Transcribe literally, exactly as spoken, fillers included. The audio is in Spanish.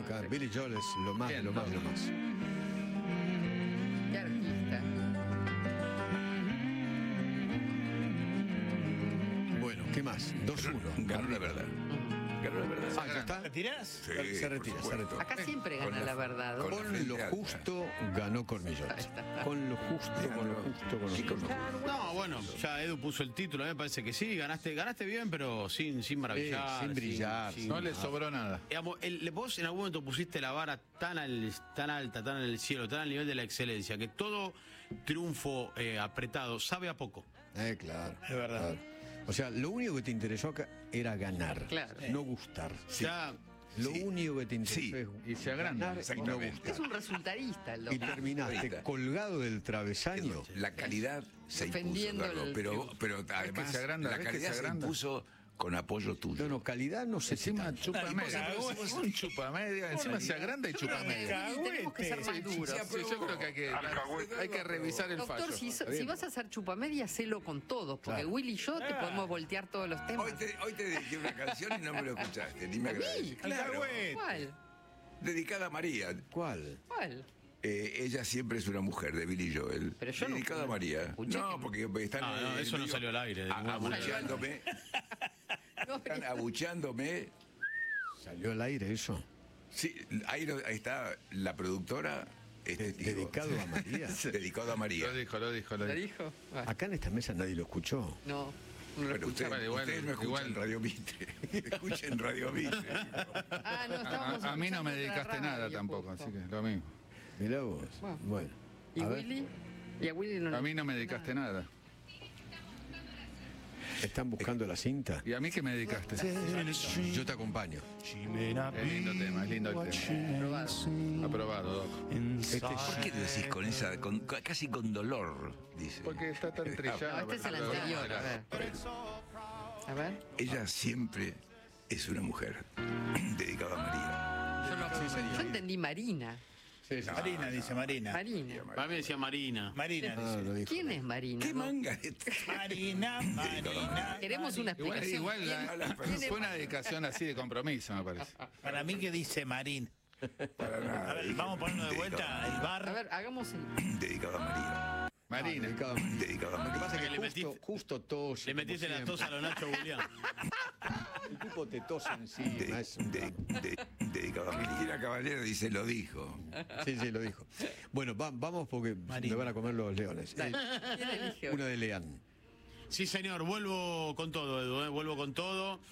acá. Billy Joel es lo más, Bien, lo más, ¿no? lo más. Qué artista. Bueno, ¿qué más? dos uno. Ganó la verdad. Ganó la verdad. Ah, ¿ya está? ¿Retirás? Sí, Se retira, por se supuesto. retira. Acá siempre Con gana la- la verdad. con la- Con frente lo alta. justo ganó Cormillot. Ahí está. Con lo justo, con lo justo, con lo Chicos, justo. No, bueno, ya Edu puso el título, a mí me parece que sí, ganaste, ganaste bien, pero sin, sin maravillar. Sí, sin brillar, sin- No le sobró nada. Digamos, el- vos en algún momento pusiste la vara tan, al- tan alta, tan en el cielo, tan al nivel de la excelencia, que todo triunfo eh, apretado sabe a poco. Eh, claro. Es verdad. Claro. O sea, lo único que te interesó acá era ganar, Claro. no gustar. Ya, Lo Sí. único que te interesó Sí. es Y se agranda. ganar y no Exactamente. gustar. Es un resultadista el Y doctor. terminaste Ahorita. colgado del travesaño. La calidad se impuso, Defendiendo Eduardo, el- pero, pero además se agranda, la ves que calidad se se agranda. impuso con apoyo tuyo. No, no, calidad no sé si Encima tanto. chupa Ay, media. pues, Un chupa media. Encima se agranda y Yo creo chupa que media. tenemos que ser más duros. Sí, yo creo que hay que, hay que revisar el Doctor, fallo. si, so- si vas a hacer chupamedia, hacelo con todos, porque Claro. Willy y yo te podemos voltear todos los temas. Hoy te, hoy te dediqué una canción y no me lo escuchaste, ni me ¿A mí? agradeces. Claro, ¿Cuál? dedicada a María. ¿Cuál? ¿Cuál? Eh, ella siempre es una mujer de Billy Joel. Pero yo no- dedicada a María. escuché No, que- porque están. No, no, eh, eso no medio salió al aire, de a- ninguna manera. Abucheándome. No, Están abucheándome. ¿Salió al aire eso? Sí, ahí, lo- ahí está la productora. es De- testigo. dedicado a María. Dedicado a María. Lo dijo, lo dijo, lo ¿Lo dijo. dijo? Ah, Acá en esta mesa nadie lo escuchó. no, no lo Pero escuché. ustedes, Bueno, igual- ustedes no escuchan igual- Radio Mitre. Escuchen Radio Mitre. Ah, no, estábamos A, a mí no me escuchando dedicaste otra nada radio, tampoco, justo. así que lo mismo. Mirá vos. Bueno. Bueno. ¿Y A ver, Willy? ¿Y a Willy no A mí no me dedicaste nada. ¿están buscando la cinta? ¿Y a mí qué me dedicaste? Yo te acompaño. Es lindo tema, es lindo el tema. Aprobado, Doc. Este ¿Por qué lo decís con esa, con- casi con dolor? Dice. Porque está tan trillado. No, este es el anterior, a ver. A ver. Ella siempre es una mujer dedicada a María. Yo, no, yo entendí Marina. Sí, sí. Marina, dice Marina. Marina. a mí decía Marina. Marina Ah, dice. lo dijo. ¿Quién es Marina? ¿Qué no? manga de este? Marina, Marina. Queremos una Igual, explicación. igual ¿Quién- la- quién es fue una dedicación así de compromiso, me parece. Para mí que dice Marín. Para nada. A ver, vamos a ponernos de vuelta el A bar. ver, hagamos el... Dedicado a María. Marina. Dedicado a María. Dedicado a Lo que María. pasa es que Le justo, metiste- justo tos. Le metiste la tos a los Nacho Julián. El tipo te tose encima. De- es un de- drama. de- dedicado a María. Cristina Caballero dice, lo dijo. Sí, sí, lo dijo. Bueno, va- vamos porque Marina. me van a comer los leones. Eh, ¿Quién elige? una de Leán. Sí, señor, vuelvo con todo, Edu, eh, vuelvo con todo.